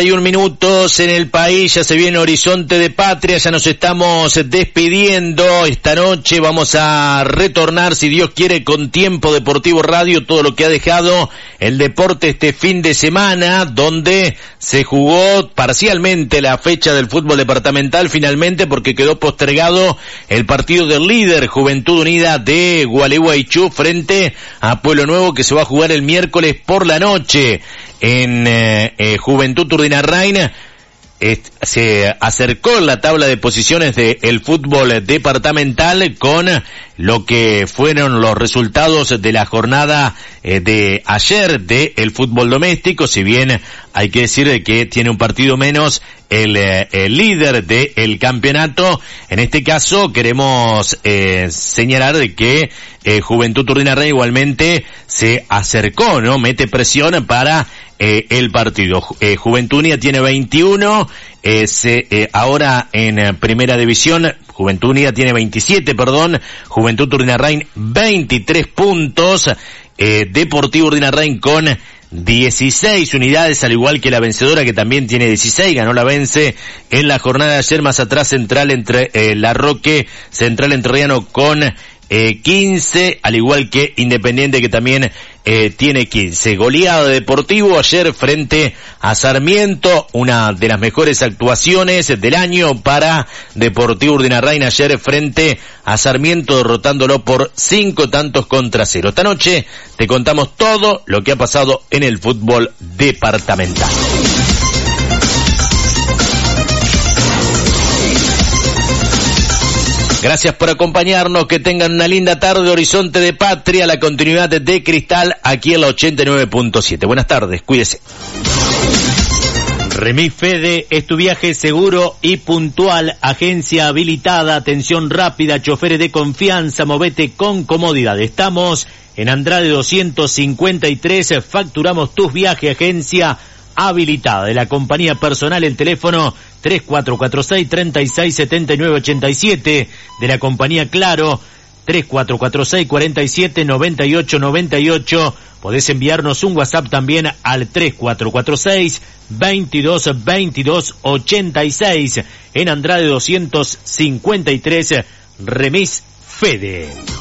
minutos en el país, ya se viene Horizonte de Patria, ya nos estamos despidiendo. Esta noche vamos a retornar, si Dios quiere, con Tiempo Deportivo Radio, todo lo que ha dejado el deporte este fin de semana, donde se jugó parcialmente la fecha del fútbol departamental, finalmente, porque quedó postergado el partido del líder Juventud Unida de Gualeguaychú frente a Pueblo Nuevo, que se va a jugar el miércoles por la noche. En Juventud Turdinarrain se acercó en la tabla de posiciones del fútbol departamental con lo que fueron los resultados de la jornada de ayer del fútbol doméstico, si bien hay que decir que tiene un partido menos el líder del campeonato. En este caso queremos señalar de que Juventud Turdinarrain igualmente se acercó, ¿no? Mete presión para el partido. Juventud Unida tiene 21, ahora en primera división, Juventud Unida tiene 27, Juventud Turdinarrain 23 puntos, Deportivo Turdinarrain con 16 unidades, al igual que la vencedora, que también tiene 16, ganó la Vence en la jornada de ayer. Más atrás Central Larroque, Central Entrerriano con 15, al igual que Independiente, que también tiene 15. Goleada de Deportivo ayer frente a Sarmiento, una de las mejores actuaciones del año para Deportivo Turdinarrain ayer frente a Sarmiento, derrotándolo por 5-0. Esta noche te contamos todo lo que ha pasado en el fútbol departamental. Gracias por acompañarnos, que tengan una linda tarde. Horizonte de Patria, la continuidad de Cristal, aquí en la 89.7. Buenas tardes, cuídese. Remis Fede es tu viaje seguro y puntual, agencia habilitada, atención rápida, choferes de confianza, movete con comodidad. Estamos en Andrade 253, facturamos tus viajes, agencia habilitada. De la compañía personal, el teléfono 3446-367987, de la compañía Claro 3446-479898. Podés enviarnos un WhatsApp también al 3446-222286. En Andrade 253, Remis Fede.